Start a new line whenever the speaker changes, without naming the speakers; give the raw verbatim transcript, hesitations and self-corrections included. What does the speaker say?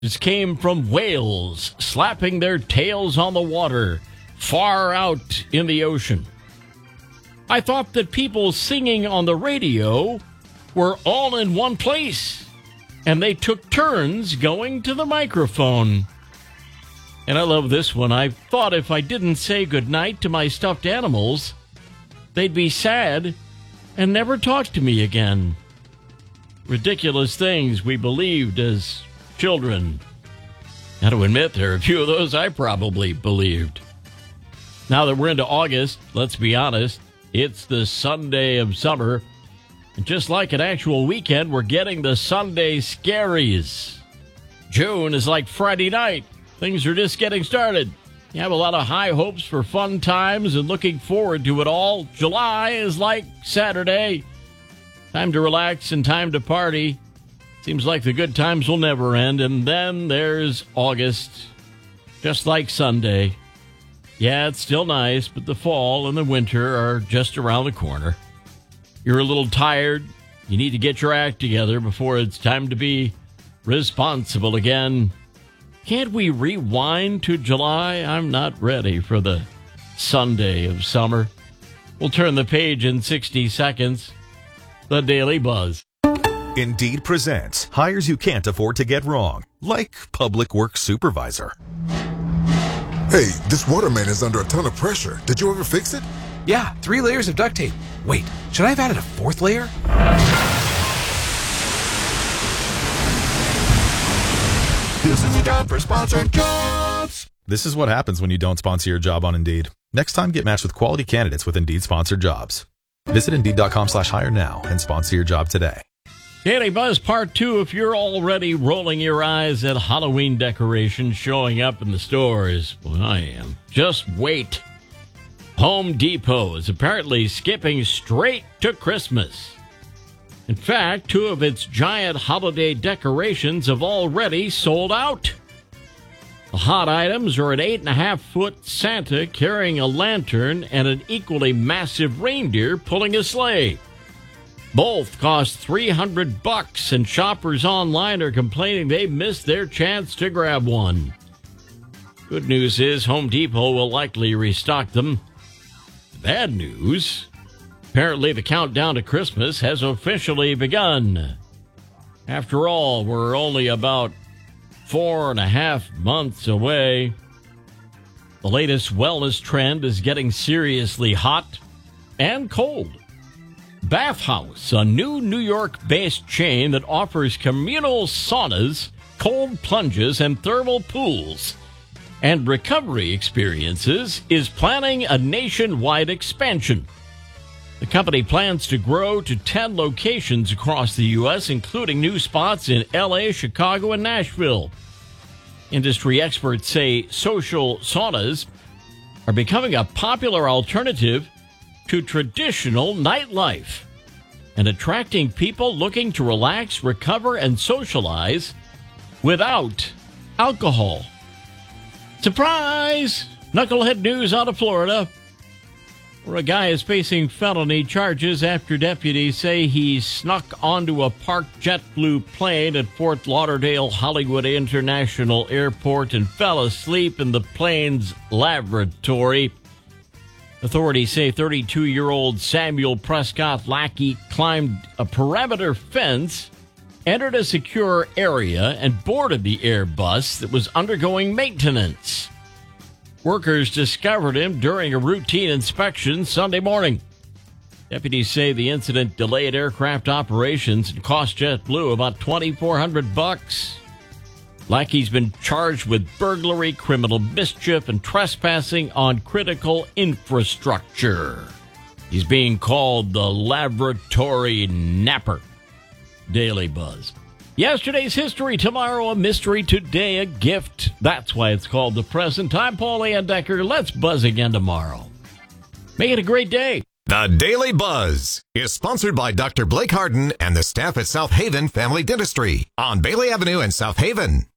This came from whales slapping their tails on the water far out in the ocean. I thought that people singing on the radio were all in one place, and they took turns going to the microphone. And I love this one. I thought if I didn't say goodnight to my stuffed animals, they'd be sad and never talk to me again. Ridiculous things we believed as children. Got to admit, there are a few of those I probably believed. Now that we're into August, let's be honest, it's the Sunday of summer. And just like an actual weekend, we're getting the Sunday scaries. June is like Friday night. Things are just getting started. You have a lot of high hopes for fun times and looking forward to it all. July is like Saturday. Time to relax and time to party. Seems like the good times will never end. And then there's August, just like Sunday. Yeah, it's still nice, but the fall and the winter are just around the corner. You're a little tired. You need to get your act together before it's time to be responsible again. Can't we rewind to July? I'm not ready for the Sunday of summer. We'll turn the page in sixty seconds. The Daily Buzz.
Indeed presents hires you can't afford to get wrong, like public works supervisor.
Hey, this water main is under a ton of pressure. Did you ever fix it?
Yeah, three layers of duct tape. Wait, should I have added a fourth layer?
This is a job for sponsored jobs.
This is what happens when you don't sponsor your job on Indeed. Next time, get matched with quality candidates with Indeed sponsored jobs. Visit Indeed.com slash hire now and sponsor your job today.
Daily Buzz Part two. If you're already rolling your eyes at Halloween decorations showing up in the stores, well, I am. Just wait. Home Depot is apparently skipping straight to Christmas. In fact, two of its giant holiday decorations have already sold out. The hot items are an eight and a half foot Santa carrying a lantern and an equally massive reindeer pulling a sleigh. Both cost three hundred bucks, and shoppers online are complaining they missed their chance to grab one. Good news is Home Depot will likely restock them. Bad news, apparently the countdown to Christmas has officially begun. After all, we're only about four and a half months away. The latest wellness trend is getting seriously hot and cold. Bath House, a new New York-based chain that offers communal saunas, cold plunges, and thermal pools, and recovery experiences, is planning a nationwide expansion. The company plans to grow to ten locations across the U S, including new spots in L A, Chicago, and Nashville. Industry experts say social saunas are becoming a popular alternative to traditional nightlife and attracting people looking to relax, recover, and socialize without alcohol. Surprise! Knucklehead news out of Florida, where a guy is facing felony charges after deputies say he snuck onto a parked JetBlue plane at Fort Lauderdale Hollywood International Airport and fell asleep in the plane's lavatory. Authorities say thirty-two-year-old Samuel Prescott Lackey climbed a perimeter fence, entered a secure area, and boarded the Airbus that was undergoing maintenance. Workers discovered him during a routine inspection Sunday morning. Deputies say the incident delayed aircraft operations and cost JetBlue about twenty-four hundred bucks. Lackey's been charged with burglary, criminal mischief, and trespassing on critical infrastructure. He's being called the Laboratory Napper. Daily Buzz. Yesterday's history, tomorrow a mystery, today a gift. That's why it's called the present. I'm Paul Andecker. Let's buzz again tomorrow. Make it a great day.
The Daily Buzz is sponsored by Doctor Blake Harden and the staff at South Haven Family Dentistry on Bailey Avenue in South Haven.